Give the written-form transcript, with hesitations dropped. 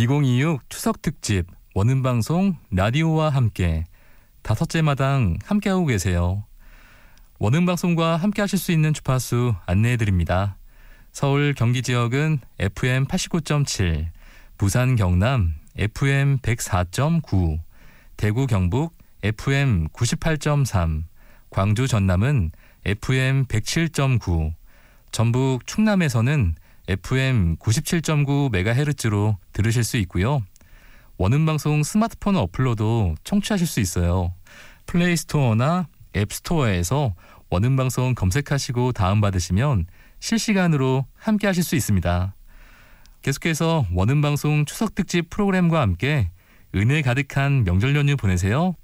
2026 추석 특집 원음방송 라디오와 함께 5째 마당 함께하고 계세요. 원음방송과 함께하실 수 있는 주파수 안내해드립니다. 서울 경기 지역은 FM 89.7, 부산 경남 FM 104.9, 대구 경북 FM 98.3, 광주 전남은 FM 107.9, 전북 충남에서는 FM 97.9MHz로 들으실 수 있고요. 원음방송 스마트폰 어플로도 청취하실 수 있어요. 플레이스토어나 앱스토어에서 원음방송 검색하시고 다운받으시면 실시간으로 함께하실 수 있습니다. 계속해서 원음방송 추석특집 프로그램과 함께 은혜 가득한 명절 연휴 보내세요.